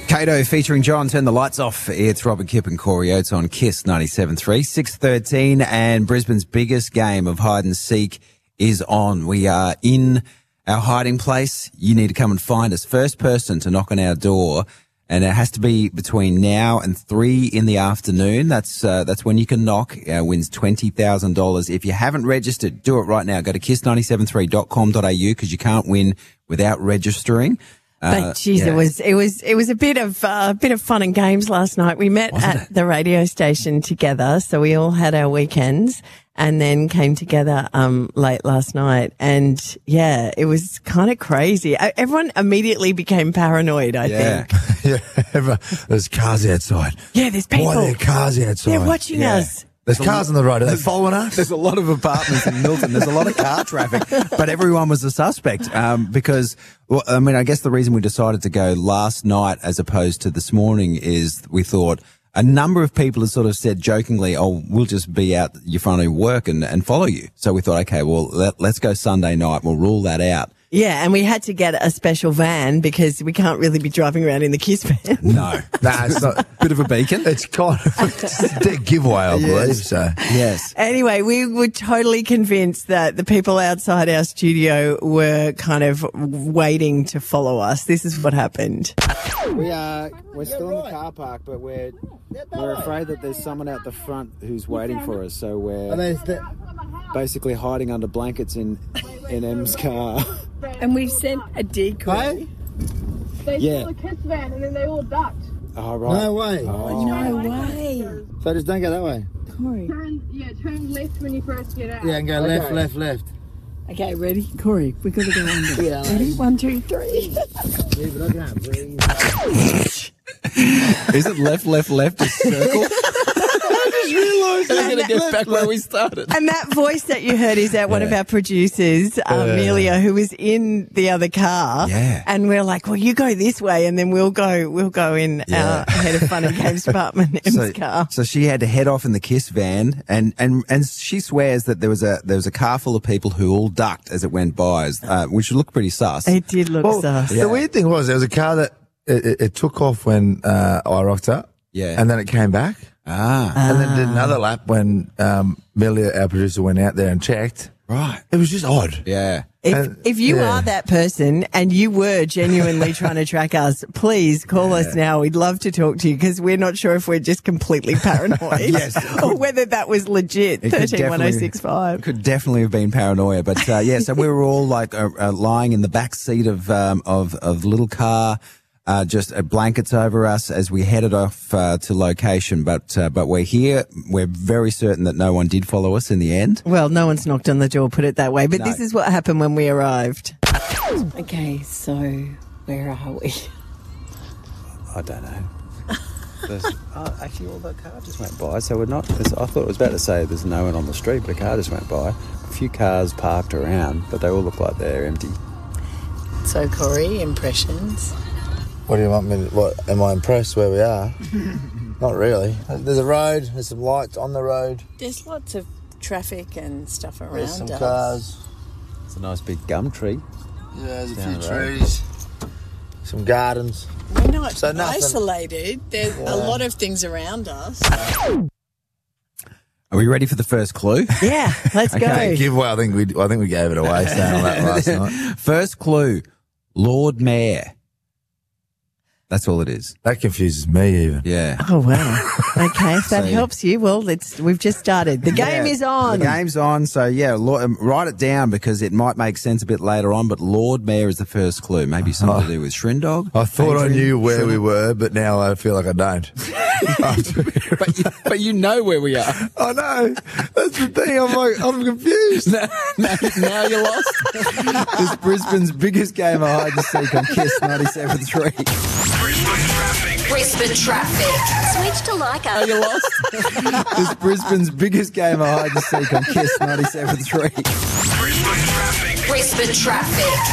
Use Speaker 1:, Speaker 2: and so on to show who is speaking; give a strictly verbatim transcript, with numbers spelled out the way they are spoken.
Speaker 1: Kato featuring John, Turn the Lights Off. It's Robert Kipp and Corey Oates on Kiss ninety-seven point three, six thirteen, and Brisbane's biggest game of hide and seek is on. We are in our hiding place. You need to come and find us. First person to knock on our door, and it has to be between now and three in the afternoon. That's uh, that's when you can knock. Uh, wins twenty thousand dollars. If you haven't registered, do it right now. Go to kiss nine seven three dot com dot a u because you can't win without registering.
Speaker 2: But geez,
Speaker 1: Uh, yeah.
Speaker 2: it was it was it was a bit of uh, a bit of fun and games last night. We met
Speaker 1: Wasn't
Speaker 2: at
Speaker 1: it?
Speaker 2: the radio station together, so we all had our weekends, and then came together um late last night. And yeah, it was kind of crazy. I, everyone immediately became paranoid. I
Speaker 1: Yeah.
Speaker 2: think.
Speaker 3: Yeah, everyone- there's cars outside.
Speaker 2: Yeah, there's people.
Speaker 3: Why are there cars outside?
Speaker 2: They're watching
Speaker 1: Yeah.
Speaker 2: us.
Speaker 3: There's cars on the road. Are they following us?
Speaker 1: There's a lot of apartments in Milton. There's a lot of car traffic, but everyone was a suspect um, because, well, I mean, I guess the reason we decided to go last night as opposed to this morning is we thought a number of people had sort of said jokingly, oh, we'll just be out your front of work and, and follow you. So we thought, okay, well, let, let's go Sunday night. We'll rule that out.
Speaker 2: Yeah, and we had to get a special van because we can't really be driving around in the Kiss van.
Speaker 1: No.
Speaker 3: Nah, it's not.
Speaker 1: Bit of a beacon.
Speaker 3: It's kind of it's a dead giveaway, I believe.
Speaker 1: Yes.
Speaker 3: So
Speaker 1: Yes.
Speaker 2: Anyway, we were totally convinced that the people outside our studio were kind of waiting to follow us. This is what happened.
Speaker 4: We are we're still in the car park, but we're we're afraid that there's someone out the front who's waiting for us. So we're basically hiding under blankets in in Em's car.
Speaker 2: And we've sent a decoy.
Speaker 5: They
Speaker 4: Yeah.
Speaker 5: saw the kiss van and then they all ducked.
Speaker 4: Oh right.
Speaker 6: No way.
Speaker 4: Oh.
Speaker 2: No way.
Speaker 6: So just don't go that way.
Speaker 2: Corey.
Speaker 5: Turn, yeah, turn left when you first get out.
Speaker 6: Yeah, and go left,
Speaker 4: Okay.
Speaker 6: left, left.
Speaker 2: Okay, ready? Corey, we've got to go under.
Speaker 6: Yeah, I
Speaker 2: Ready? One, two, three.
Speaker 6: Yeah, but I can't breathe.
Speaker 1: Is it left, left, left, just circle?
Speaker 2: We're
Speaker 1: We're going to get back where we started.
Speaker 2: And that voice that you heard is that one of
Speaker 1: Yeah.
Speaker 2: our producers, uh, Amelia, who was in the other car.
Speaker 1: Yeah.
Speaker 2: And we're like, well, you go this way, and then we'll go, we'll go in
Speaker 1: Yeah.
Speaker 2: our head of fun and games department, Em's
Speaker 1: So,
Speaker 2: car.
Speaker 1: so she had to head off in the Kiss van, and, and, and she swears that there was a there was a car full of people who all ducked as it went by, uh, which looked pretty sus.
Speaker 2: It did look
Speaker 3: well,
Speaker 2: sus.
Speaker 3: the weird thing was there was a car that it, it, it took off when uh, I rocked up.
Speaker 1: Yeah.
Speaker 3: And then it came back.
Speaker 1: Ah,
Speaker 3: And then did another lap when um, Millie, our producer, went out there and checked.
Speaker 1: right.
Speaker 3: It was just odd.
Speaker 1: Yeah.
Speaker 2: If,
Speaker 3: And-
Speaker 2: if you
Speaker 3: yeah.
Speaker 2: are that person and you were genuinely trying to track us, please call us now. We'd love to talk to you because we're not sure if we're just completely paranoid
Speaker 1: Yes.
Speaker 2: or whether that was legit.
Speaker 1: It could
Speaker 2: thirteen one oh
Speaker 1: definitely-
Speaker 2: six five.
Speaker 1: Could definitely have been paranoia, but uh, yeah. So we were all like uh, uh, lying in the back seat of um, of of the little car, uh, just uh, blankets over us as we headed off uh, to location. But uh, but we're here. We're very certain that no one did follow us in the end.
Speaker 2: Well, no one's knocked on the door, put it that way. But
Speaker 1: No.
Speaker 2: this is what happened when we arrived. Okay, so where are we?
Speaker 1: I don't know. There's, oh, actually, all the car just went by, so we're not. I thought it was about to say there's no one on the street, but a car just went by. A few cars parked around, but they all look like they're empty.
Speaker 2: So, Corey, impressions?
Speaker 3: What do you want me to, what, am I impressed where we are? Not really. There's a road, there's some lights on the road,
Speaker 2: There's lots of traffic and stuff around
Speaker 3: there's some
Speaker 2: us.
Speaker 3: cars,
Speaker 1: It's a nice big gum tree.
Speaker 3: yeah, there's a
Speaker 1: Down
Speaker 3: few
Speaker 1: the road.
Speaker 3: trees, some gardens.
Speaker 2: We're not
Speaker 3: So nothing-
Speaker 2: isolated. There's
Speaker 3: Yeah.
Speaker 2: a lot of things around us.
Speaker 1: Are we ready for the first clue?
Speaker 2: Yeah, let's
Speaker 1: Okay,
Speaker 2: go.
Speaker 3: Giveaway, I think we I think we gave it away saying that last night.
Speaker 1: First clue, Lord Mayor. That's all it is.
Speaker 3: That confuses me even.
Speaker 1: Yeah.
Speaker 2: Oh, wow. Okay, if that
Speaker 1: So-
Speaker 2: helps you, well, let's, we've just started. The game
Speaker 1: Yeah,
Speaker 2: is on.
Speaker 1: The game's on. So, yeah, Lord, um, write it down because it might make sense a bit later on. But Lord Mayor is the first clue. Maybe something to do with Shrindog.
Speaker 3: I thought I
Speaker 1: Adrian?
Speaker 3: knew where we
Speaker 1: Shrindog?
Speaker 3: were, but now I feel like I don't.
Speaker 1: But you, but you know where we are.
Speaker 3: I know. That's the thing. I'm like, I'm confused.
Speaker 1: now, now, now you're lost. This is Brisbane's biggest game of hide and seek on Kiss ninety-seven point three.
Speaker 7: Brisbane traffic.
Speaker 8: Brisbane traffic. Switch to
Speaker 1: Now
Speaker 8: Leica.
Speaker 1: you're lost. This is Brisbane's biggest game of hide and seek on Kiss ninety-seven point three.
Speaker 7: Brisbane traffic.
Speaker 8: Brisbane traffic.